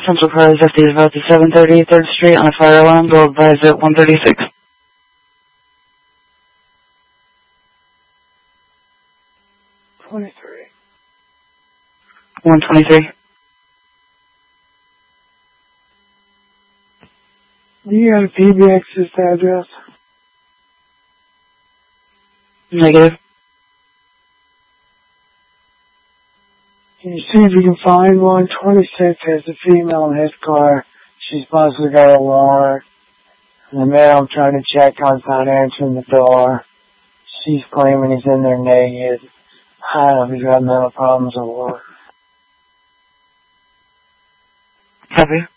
Central Car is FD about to 730 3rd Street on a fire alarm. Go advise at 136. 123. Do you have a PBX's address? Negative. Can you see if you can find 126 has a female in his car. She's possibly got a warrant. And the male I'm trying to check on's not answering the door. She's claiming he's in there naked. I don't know if he's got mental problems or what. Copy.